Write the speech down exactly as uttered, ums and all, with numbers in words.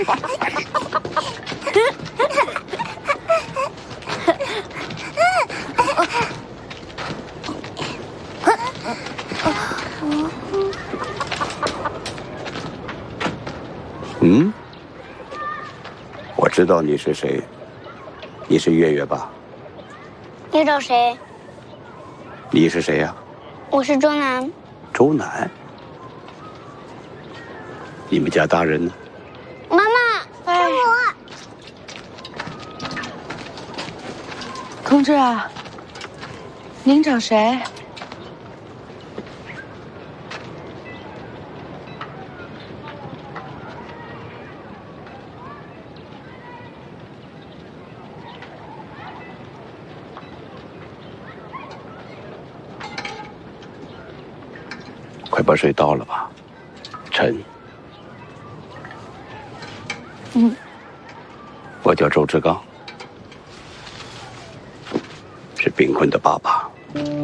嗯，我知道你是谁，你是月月吧？ 你找谁？ 你是谁呀？ 我是周南。 周南？你们家大人呢？ 妈妈，是我。 同志啊，您找谁？ 快把水倒了吧，沉。 嗯， 我叫周志刚，是炳坤的爸爸。